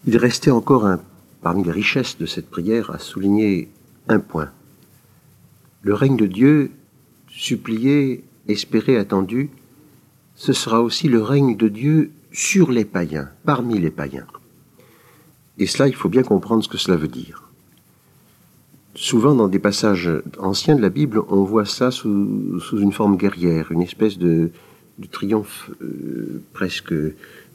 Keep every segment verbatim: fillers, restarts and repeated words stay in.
Il restait encore un, parmi les richesses de cette prière à souligner un point. Le règne de Dieu, supplié, espéré, attendu, ce sera aussi le règne de Dieu sur les païens, parmi les païens. Et cela, il faut bien comprendre ce que cela veut dire. Souvent, dans des passages anciens de la Bible, on voit ça sous, sous une forme guerrière, une espèce de, de triomphe euh, presque euh,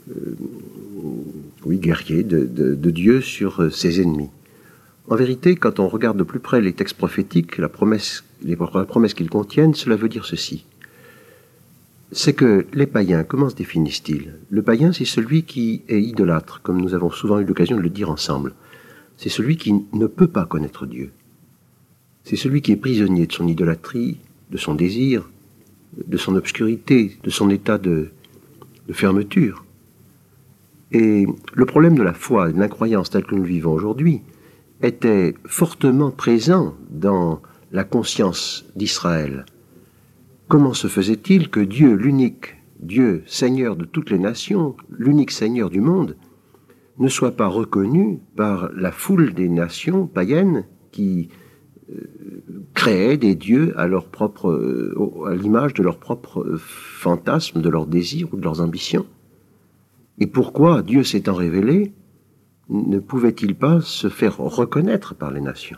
oui, guerrier de, de, de Dieu sur euh, ses ennemis. En vérité, quand on regarde de plus près les textes prophétiques, la promesse, les promesses qu'ils contiennent, cela veut dire ceci. C'est que les païens, comment se définissent-ils? Le païen, c'est celui qui est idolâtre, comme nous avons souvent eu l'occasion de le dire ensemble. C'est celui qui ne peut pas connaître Dieu. C'est celui qui est prisonnier de son idolâtrie, de son désir, de son obscurité, de son état de, de fermeture. Et le problème de la foi et de l'incroyance telle que nous le vivons aujourd'hui était fortement présent dans la conscience d'Israël. Comment se faisait-il que Dieu, l'unique Dieu, Seigneur de toutes les nations, l'unique Seigneur du monde, ne soit pas reconnu par la foule des nations païennes qui euh, créaient des dieux à, leur propre, euh, à l'image de leurs propres fantasmes, de leurs désirs ou de leurs ambitions? Et pourquoi, Dieu s'étant révélé, ne pouvait-il pas se faire reconnaître par les nations?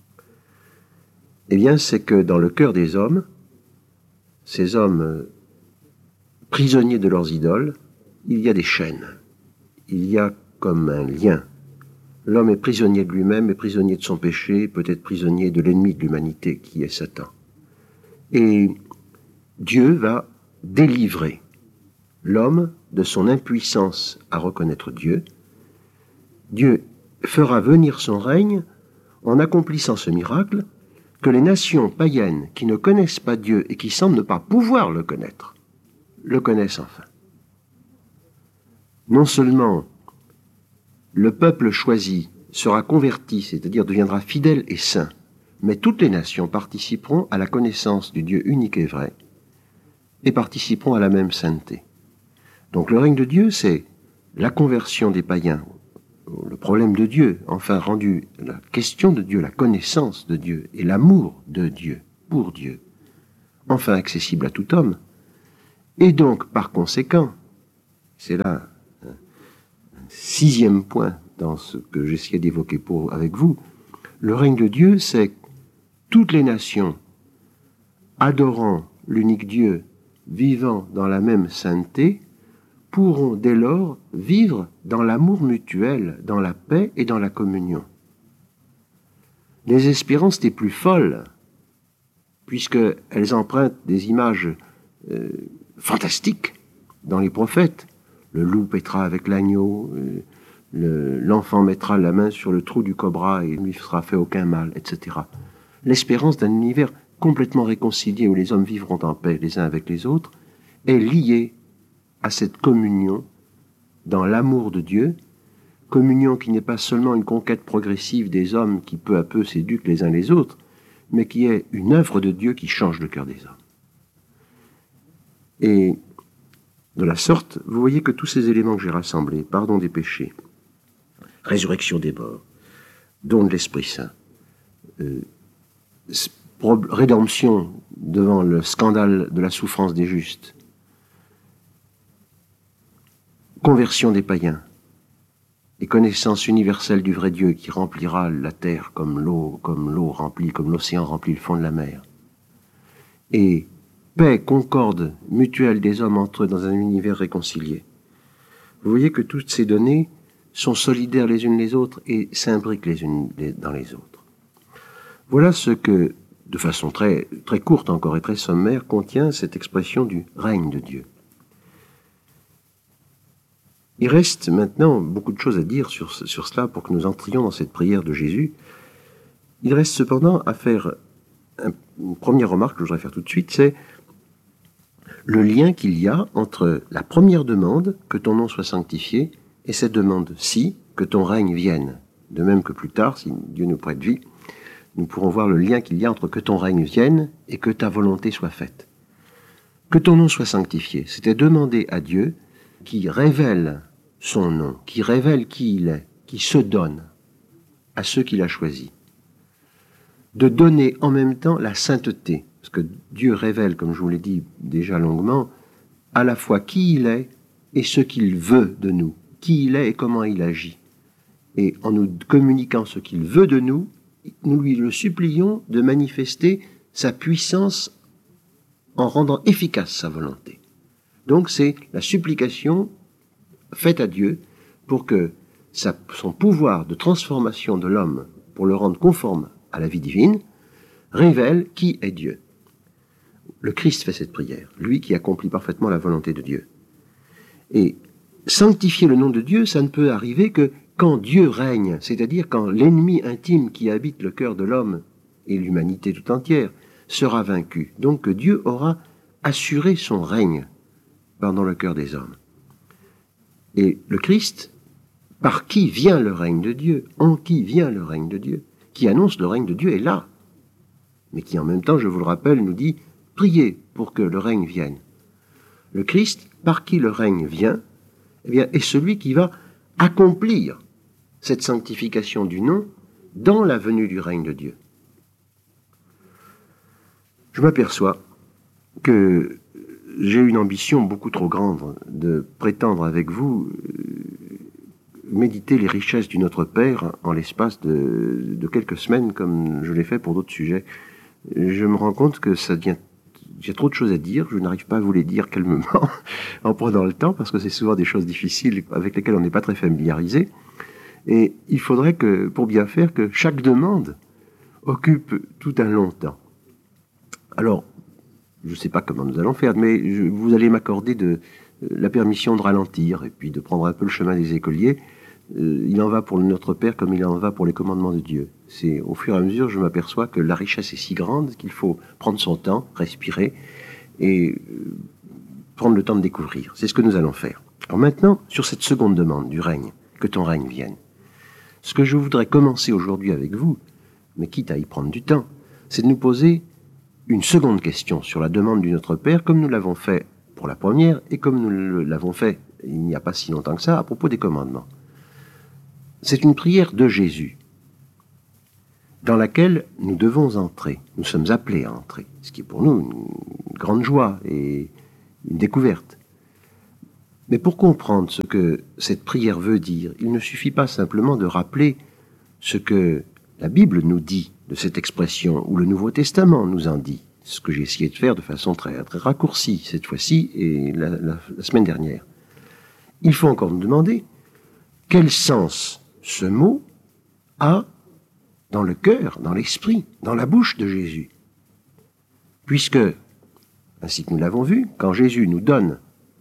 Eh bien, c'est que dans le cœur des hommes, ces hommes prisonniers de leurs idoles, il y a des chaînes. Il y a comme un lien. L'homme est prisonnier de lui-même, est prisonnier de son péché, peut-être prisonnier de l'ennemi de l'humanité qui est Satan. Et Dieu va délivrer l'homme de son impuissance à reconnaître Dieu. Dieu fera venir son règne en accomplissant ce miracle que les nations païennes qui ne connaissent pas Dieu et qui semblent ne pas pouvoir le connaître, le connaissent enfin. Non seulement le peuple choisi sera converti, c'est-à-dire deviendra fidèle et saint, mais toutes les nations participeront à la connaissance du Dieu unique et vrai et participeront à la même sainteté. Donc le règne de Dieu, c'est la conversion des païens, le problème de Dieu, enfin rendu la question de Dieu, la connaissance de Dieu et l'amour de Dieu, pour Dieu, enfin accessible à tout homme. Et donc, par conséquent, c'est là un sixième point dans ce que j'essayais d'évoquer pour, avec vous, le règne de Dieu, c'est toutes les nations adorant l'unique Dieu, vivant dans la même sainteté, pourront dès lors vivre dans l'amour mutuel, dans la paix et dans la communion. Les espérances les plus folles, puisqu'elles empruntent des images euh, fantastiques dans les prophètes. Le loup paîtra avec l'agneau, euh, le, l'enfant mettra la main sur le trou du cobra et il ne lui sera fait aucun mal, et cetera. L'espérance d'un univers complètement réconcilié où les hommes vivront en paix les uns avec les autres est liée à cette communion dans l'amour de Dieu, communion qui n'est pas seulement une conquête progressive des hommes qui peu à peu s'éduquent les uns les autres, mais qui est une œuvre de Dieu qui change le cœur des hommes. Et de la sorte, vous voyez que tous ces éléments que j'ai rassemblés, pardon des péchés, résurrection des morts, don de l'Esprit Saint, euh, rédemption devant le scandale de la souffrance des justes, conversion des païens et connaissance universelle du vrai Dieu qui remplira la terre comme l'eau, comme l'eau remplit, comme l'océan remplit le fond de la mer. Et paix, concorde mutuelle des hommes entre eux dans un univers réconcilié. Vous voyez que toutes ces données sont solidaires les unes les autres et s'imbriquent les unes dans les autres. Voilà ce que, de façon très, très courte encore et très sommaire, contient cette expression du règne de Dieu. Il reste maintenant beaucoup de choses à dire sur, sur cela pour que nous entrions dans cette prière de Jésus. Il reste cependant à faire un, une première remarque que je voudrais faire tout de suite, c'est le lien qu'il y a entre la première demande, que ton nom soit sanctifié, et cette demande-ci, que ton règne vienne. De même que plus tard, si Dieu nous prête vie, nous pourrons voir le lien qu'il y a entre que ton règne vienne et que ta volonté soit faite. Que ton nom soit sanctifié, c'était demander à Dieu qui révèle son nom, qui révèle qui il est, qui se donne à ceux qu'il a choisis. De donner en même temps la sainteté, parce que Dieu révèle, comme je vous l'ai dit déjà longuement, à la fois qui il est et ce qu'il veut de nous, qui il est et comment il agit. Et en nous communiquant ce qu'il veut de nous, nous lui le supplions de manifester sa puissance en rendant efficace sa volonté. Donc c'est la supplication faite à Dieu pour que sa, son pouvoir de transformation de l'homme, pour le rendre conforme à la vie divine, révèle qui est Dieu. Le Christ fait cette prière, lui qui accomplit parfaitement la volonté de Dieu. Et sanctifier le nom de Dieu, ça ne peut arriver que quand Dieu règne, c'est-à-dire quand l'ennemi intime qui habite le cœur de l'homme et l'humanité tout entière sera vaincu. Donc que Dieu aura assuré son règne dans le cœur des hommes. Et le Christ, par qui vient le règne de Dieu, en qui vient le règne de Dieu, qui annonce le règne de Dieu est là, mais qui en même temps, je vous le rappelle, nous dit « Priez pour que le règne vienne ». Le Christ, par qui le règne vient, eh bien, est celui qui va accomplir cette sanctification du nom dans la venue du règne de Dieu. Je m'aperçois que j'ai une ambition beaucoup trop grande de prétendre avec vous méditer les richesses du Notre Père en l'espace de, de quelques semaines, comme je l'ai fait pour d'autres sujets. Je me rends compte que ça devient, j'ai trop de choses à dire, je n'arrive pas à vous les dire calmement, en prenant le temps, parce que c'est souvent des choses difficiles avec lesquelles on n'est pas très familiarisé. Et il faudrait que, pour bien faire, que chaque demande occupe tout un long temps. Alors, je ne sais pas comment nous allons faire, mais je, vous allez m'accorder de, euh, la permission de ralentir et puis de prendre un peu le chemin des écoliers. Euh, il en va pour le Notre Père comme il en va pour les commandements de Dieu. C'est au fur et à mesure, je m'aperçois que la richesse est si grande qu'il faut prendre son temps, respirer et euh, prendre le temps de découvrir. C'est ce que nous allons faire. Alors maintenant, sur cette seconde demande du règne, que ton règne vienne. Ce que je voudrais commencer aujourd'hui avec vous, mais quitte à y prendre du temps, c'est de nous poser une seconde question sur la demande du Notre Père, comme nous l'avons fait pour la première et comme nous l'avons fait il n'y a pas si longtemps que ça à propos des commandements. C'est une prière de Jésus dans laquelle nous devons entrer. Nous sommes appelés à entrer, ce qui est pour nous une grande joie et une découverte. Mais pour comprendre ce que cette prière veut dire, il ne suffit pas simplement de rappeler ce que la Bible nous dit de cette expression, ou le Nouveau Testament nous en dit, ce que j'ai essayé de faire de façon très, très raccourcie cette fois-ci et la, la, la semaine dernière. Il faut encore nous demander quel sens ce mot a dans le cœur, dans l'esprit, dans la bouche de Jésus. Puisque, ainsi que nous l'avons vu, quand Jésus nous donne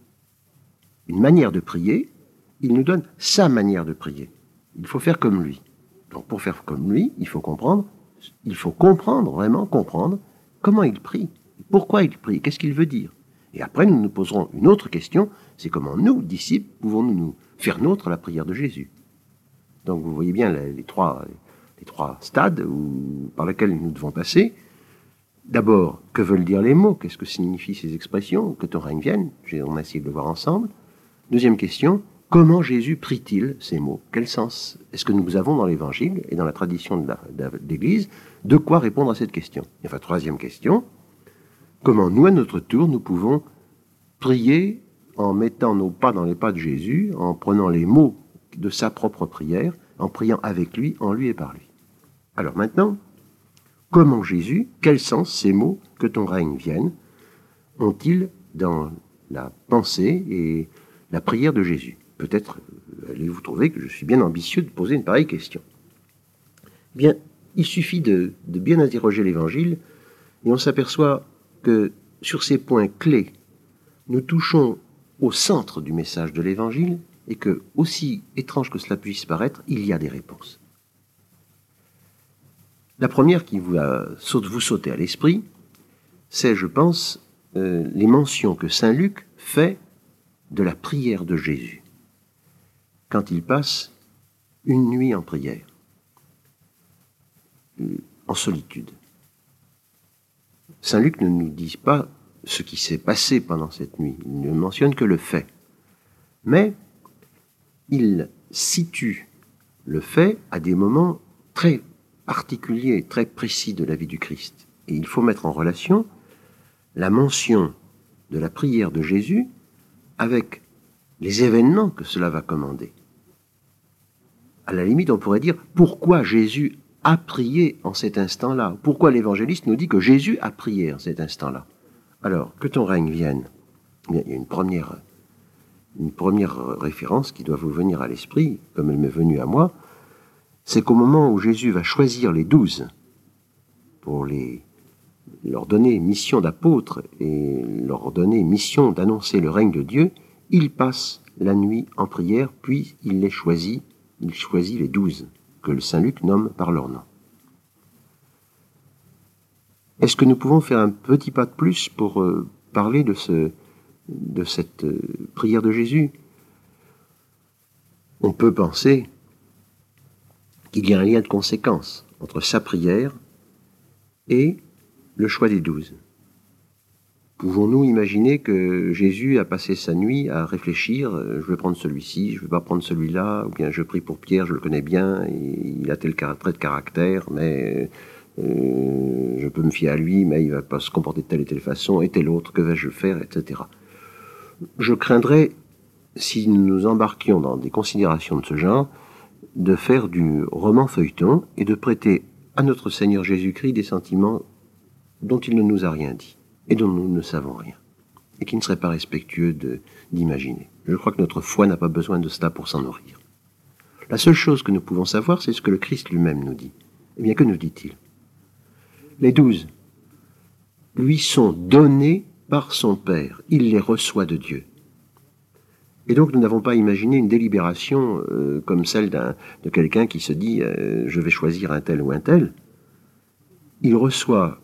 une manière de prier, il nous donne sa manière de prier. Il faut faire comme lui. Donc pour faire comme lui, il faut comprendre, il faut comprendre, vraiment comprendre, comment il prie, pourquoi il prie, qu'est-ce qu'il veut dire. Et après, nous nous poserons une autre question, c'est comment nous, disciples, pouvons-nous nous faire nôtre la prière de Jésus. Donc vous voyez bien les, les, trois, les trois stades où, par lesquels nous devons passer. D'abord, que veulent dire les mots? Qu'est-ce que signifient ces expressions? Que ton règne vienne? On a essayé de le voir ensemble. Deuxième question, comment Jésus prie-t-il ces mots? Quel sens est-ce que nous avons dans l'Évangile et dans la tradition de, la, de l'Église? De quoi répondre à cette question? Et enfin, troisième question, comment nous, à notre tour, nous pouvons prier en mettant nos pas dans les pas de Jésus, en prenant les mots de sa propre prière, en priant avec lui, en lui et par lui. Alors maintenant, comment Jésus, quel sens ces mots « que ton règne vienne » ont-ils dans la pensée et la prière de Jésus? Peut-être allez-vous trouver que je suis bien ambitieux de poser une pareille question. Bien, il suffit de, de bien interroger l'Évangile et on s'aperçoit que sur ces points clés, nous touchons au centre du message de l'Évangile et que, aussi étrange que cela puisse paraître, il y a des réponses. La première qui vous, a, vous sauter à l'esprit, c'est, je pense, euh, les mentions que saint Luc fait de la prière de Jésus, quand il passe une nuit en prière, en solitude. Saint Luc ne nous dit pas ce qui s'est passé pendant cette nuit, il ne mentionne que le fait. Mais il situe le fait à des moments très particuliers, très précis de la vie du Christ. Et il faut mettre en relation la mention de la prière de Jésus avec les événements que cela va commander. À la limite, on pourrait dire pourquoi Jésus a prié en cet instant-là. Pourquoi l'évangéliste nous dit que Jésus a prié en cet instant-là. Alors, que ton règne vienne. Il y a une première, une première référence qui doit vous venir à l'esprit, comme elle m'est venue à moi, c'est qu'au moment où Jésus va choisir les douze pour les, leur donner mission d'apôtres et leur donner mission d'annoncer le règne de Dieu, il passe la nuit en prière, puis il les choisit, il choisit les douze, que le Saint Luc nomme par leur nom. Est-ce que nous pouvons faire un petit pas de plus pour euh, parler de, ce, de cette euh, prière de Jésus? On peut penser qu'il y a un lien de conséquence entre sa prière et le choix des douze. Pouvons-nous imaginer que Jésus a passé sa nuit à réfléchir, euh, je vais prendre celui-ci, je ne vais pas prendre celui-là, ou bien je prie pour Pierre, je le connais bien, il a tel trait de caractère, mais euh, je peux me fier à lui, mais il ne va pas se comporter de telle et telle façon, et tel autre, que vais-je faire, et cetera. Je craindrais, si nous nous embarquions dans des considérations de ce genre, de faire du roman feuilleton et de prêter à notre Seigneur Jésus-Christ des sentiments dont il ne nous a rien dit et dont nous ne savons rien, et qui ne serait pas respectueux de, d'imaginer. Je crois que notre foi n'a pas besoin de cela pour s'en nourrir. La seule chose que nous pouvons savoir, c'est ce que le Christ lui-même nous dit. Eh bien, que nous dit-il? Les douze lui sont donnés par son Père. Il les reçoit de Dieu. Et donc, nous n'avons pas imaginé une délibération euh, comme celle d'un, de quelqu'un qui se dit euh, « je vais choisir un tel ou un tel ». Il reçoit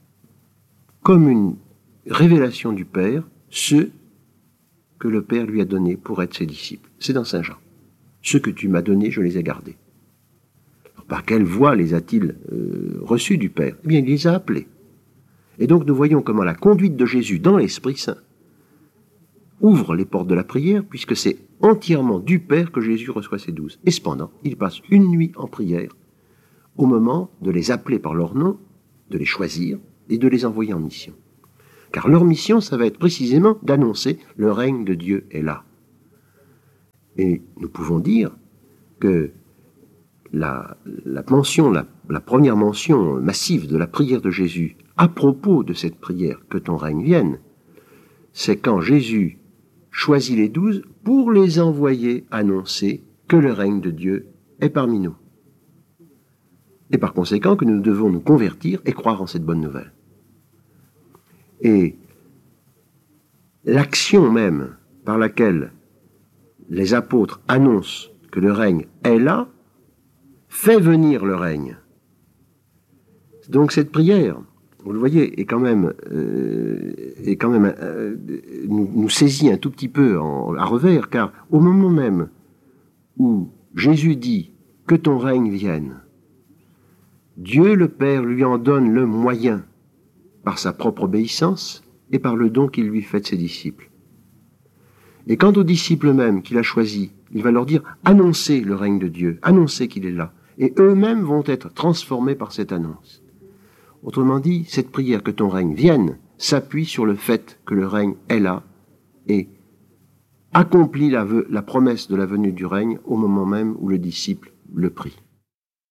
comme une révélation du Père ceux que le Père lui a donnés pour être ses disciples. C'est dans Saint Jean. Ceux que tu m'as donnés, je les ai gardés. Alors, par quelle voie les a-t-il euh, reçus du Père? Eh bien, il les a appelés. Et donc, nous voyons comment la conduite de Jésus dans l'Esprit Saint ouvre les portes de la prière, puisque c'est entièrement du Père que Jésus reçoit ses douze. Et cependant, il passe une nuit en prière au moment de les appeler par leur nom, de les choisir et de les envoyer en mission. Car leur mission, ça va être précisément d'annoncer le règne de Dieu est là. Et nous pouvons dire que la, la mention, la, la première mention massive de la prière de Jésus à propos de cette prière, que ton règne vienne, c'est quand Jésus choisit les douze pour les envoyer annoncer que le règne de Dieu est parmi nous. Et par conséquent que nous devons nous convertir et croire en cette bonne nouvelle. Et l'action même par laquelle les apôtres annoncent que le règne est là, fait venir le règne. Donc cette prière, vous le voyez, est quand même, euh, est quand même euh, nous, nous saisit un tout petit peu en, à revers, car au moment même où Jésus dit que ton règne vienne, Dieu le Père lui en donne le moyen par sa propre obéissance et par le don qu'il lui fait de ses disciples. Et quant aux disciples eux-mêmes qu'il a choisis, il va leur dire « Annoncez le règne de Dieu, annoncez qu'il est là ». Et eux-mêmes vont être transformés par cette annonce. Autrement dit, cette prière que ton règne vienne s'appuie sur le fait que le règne est là et accomplit la, la promesse de la venue du règne au moment même où le disciple le prie.